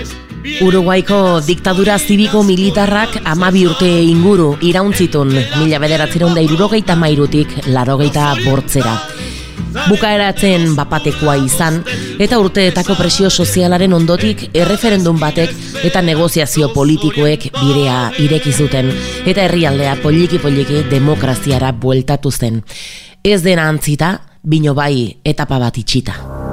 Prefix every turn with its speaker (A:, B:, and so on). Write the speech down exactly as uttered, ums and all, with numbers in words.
A: Uruguaiko diktadura zibiko-militarrak hamabi urte inguru irauntzitun, mila bederatziehun eta hirurogeita hamairutik laurogeita bortzera. Bukaeratzen bapatekoa izan, eta urteetako presio sozialaren ondotik erreferendum batek eta negoziazio politikoek bidea ireki zuten, eta herrialdea poliki-poliki demokraziara bueltatu zen. Ez dena antzita, bino bai etapa bat itxita.